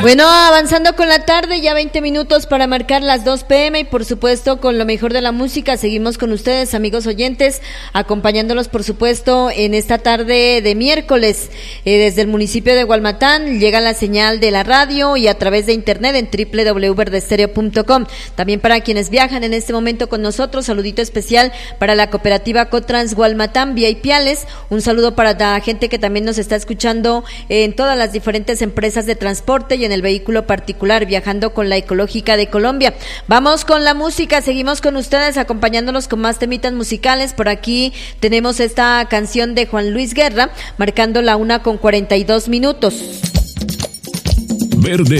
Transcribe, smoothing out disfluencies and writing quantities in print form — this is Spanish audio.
Bueno, avanzando con la tarde, ya 20 minutos para marcar las 2 p.m. y por supuesto con lo mejor de la música. Seguimos con ustedes, amigos oyentes, acompañándolos por supuesto en esta tarde de miércoles. Desde el municipio de Gualmatán llega la señal de la radio y a través de internet en www.verdestereo.com. También para quienes viajan en este momento con nosotros, saludito especial para la cooperativa Cotrans Gualmatán, Vía y Piales. Un saludo para la gente que también nos está escuchando en todas las diferentes empresas de transporte y en el vehículo particular, viajando con la Ecológica de Colombia. Vamos con la música, seguimos con ustedes acompañándonos con más temitas musicales. Por aquí tenemos esta canción de Juan Luis Guerra, marcando la 1:42. Verde